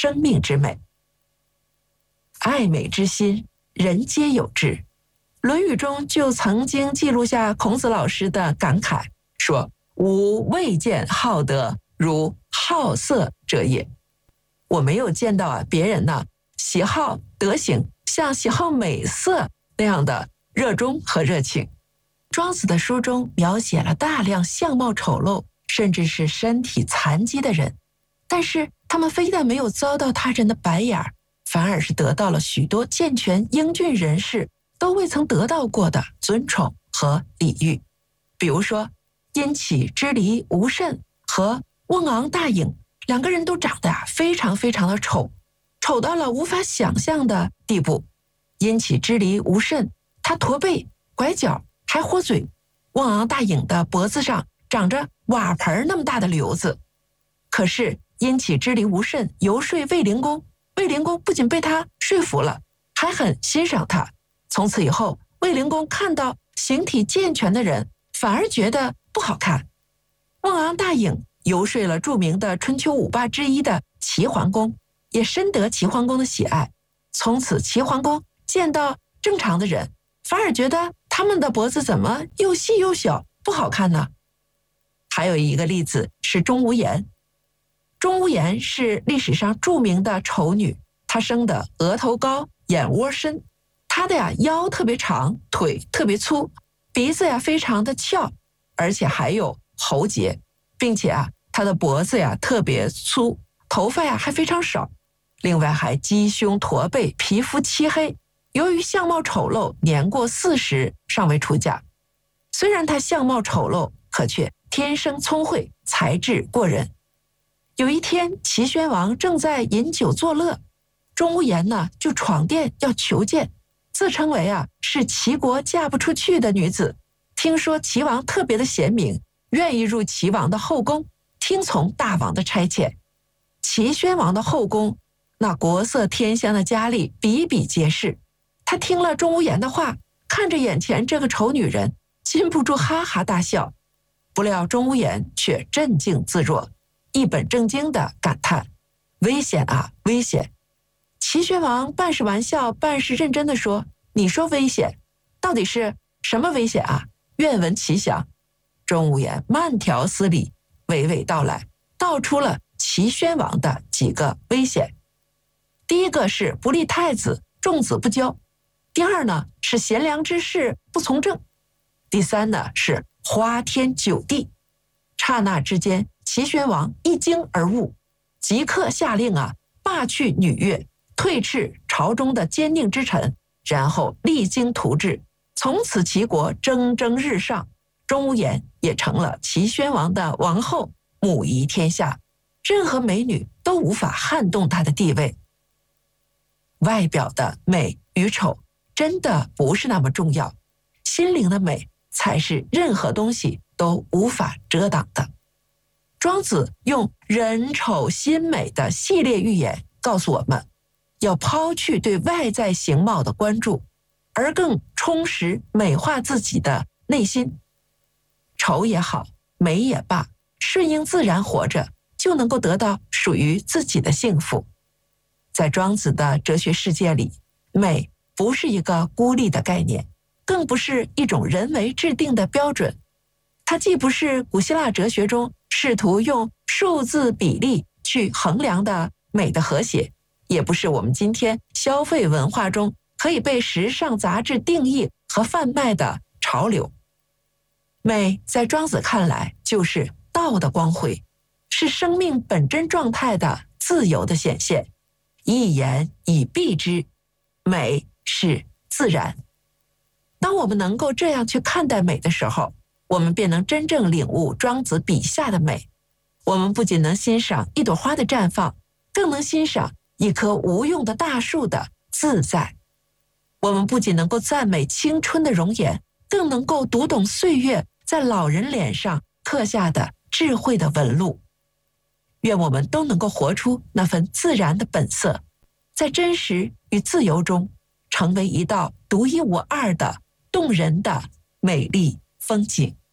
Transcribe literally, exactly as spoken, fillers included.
生命之美。爱美之心，人皆有之。《论语》中就曾经记录下孔子老师的感慨，说：“吾未见好德如好色者也。”我没有见到啊别人呢喜好德行像喜好美色那样的热衷和热情。庄子的书中描写了大量相貌丑陋甚至是身体残疾的人，但是他们非但没有遭到他人的白眼，反而是得到了许多健全英俊人士都未曾得到过的尊崇和礼遇。比如说殷启之离吴慎和瓮昂大隐，两个人都长得啊非常非常的丑，丑到了无法想象的地步。殷启之离吴慎，他驼背拐角还豁嘴；瓮昂大隐的脖子上长着瓦盆那么大的瘤子。可是殷启之离吴慎游说卫灵公，卫灵公不仅被他说服了，还很欣赏他。从此以后，卫灵公看到形体健全的人反而觉得不好看。瓮昂大隐游说了著名的春秋五霸之一的齐桓公，也深得齐桓公的喜爱。从此齐桓公见到正常的人，反而觉得他们的脖子怎么又细又小，不好看呢？还有一个例子是钟无艳。钟无艳是历史上著名的丑女，她生的额头高，眼窝深，她的呀腰特别长，腿特别粗，鼻子呀非常的翘，而且还有喉结，并且啊她的脖子呀特别粗，头发呀还非常少，另外还鸡胸驼背，皮肤漆黑。由于相貌丑陋，年过四十尚未出嫁。虽然她相貌丑陋，可却天生聪慧，才智过人。有一天，齐宣王正在饮酒作乐，钟无艳呢就闯殿要求见，自称为啊是齐国嫁不出去的女子。听说齐王特别的贤明，愿意入齐王的后宫，听从大王的差遣。齐宣王的后宫，那国色天香的佳丽比比皆是。他听了钟无艳的话，看着眼前这个丑女人，禁不住哈哈大笑。不料钟无艳却镇静自若，一本正经地感叹：“危险啊，危险！”齐宣王半是玩笑，半是认真地说：“你说危险，到底是什么危险啊？愿闻其详。”钟无艳慢条斯理，娓娓道来，道出了齐宣王的几个危险。第一个是不立太子，重子不骄；第二呢是贤良之士不从政；第三呢是花天酒地。刹那之间，齐宣王一惊而悟，即刻下令啊，罢去女乐，退斥朝中的奸佞之臣，然后励精图治。从此齐国蒸蒸日上，钟无艳也成了齐宣王的王后，母仪天下，任何美女都无法撼动她的地位。外表的美与丑真的不是那么重要，心灵的美才是任何东西都无法遮挡的。庄子用人丑心美的系列寓言告诉我们，要抛去对外在形貌的关注，而更充实美化自己的内心。丑也好，美也罢，顺应自然活着，就能够得到属于自己的幸福。在庄子的哲学世界里，美不是一个孤立的概念，更不是一种人为制定的标准。它既不是古希腊哲学中试图用数字比例去衡量的美的和谐，也不是我们今天消费文化中可以被时尚杂志定义和贩卖的潮流。美在庄子看来就是道的光辉，是生命本真状态的自由的显现。一言以蔽之，美是自然。当我们能够这样去看待美的时候，我们便能真正领悟庄子笔下的美。我们不仅能欣赏一朵花的绽放，更能欣赏一棵无用的大树的自在。我们不仅能够赞美青春的容颜，更能够读懂岁月在老人脸上刻下的智慧的纹路。愿我们都能够活出那份自然的本色，在真实与自由中，成为一道独一无二的动人的美丽风景。